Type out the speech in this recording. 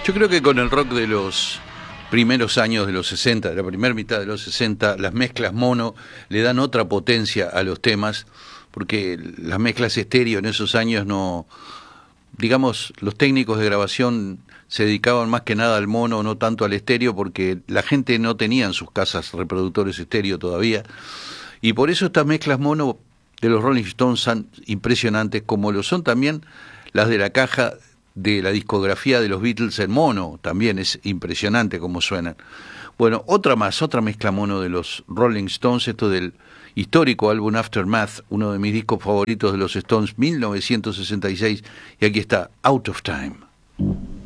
Yo creo que con el rock de los primeros años de los 60, de la primera mitad de los 60, las mezclas mono le dan otra potencia a los temas, porque las mezclas estéreo en esos años no, digamos, los técnicos de grabación se dedicaban más que nada al mono, no tanto al estéreo, porque la gente no tenía en sus casas reproductores estéreo todavía, y por eso estas mezclas mono de los Rolling Stones son impresionantes, como lo son también las de la caja de la discografía de los Beatles en mono, también es impresionante cómo suenan. Bueno, otra mezcla mono de los Rolling Stones, esto del histórico álbum Aftermath, uno de mis discos favoritos de los Stones, 1966, y aquí está Out of Time.